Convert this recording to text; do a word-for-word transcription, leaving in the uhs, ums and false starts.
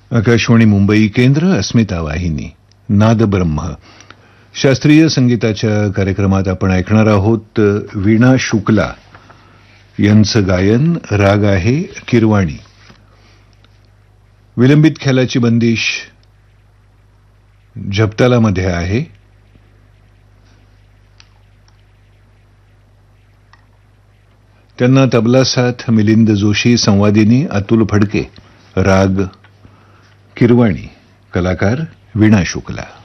आकाशवाणी मुंबई केंद्र, अस्मिता वाहिनी, नाद ब्रह्म. शास्त्रीय संगीताच्या कार्यक्रमात आपण ऐकणार आहोत वीणा शुक्ला यांचं गायन. राग आहे किरवाणी. विलंबित ख्यालाची बंदिश झपतालामध्ये आहे. त्यांना तबला साथ मिलिंद जोशी, संवादिनी अतुल फडके. राग किरवाणी. कलाकार वीणा शुक्ला.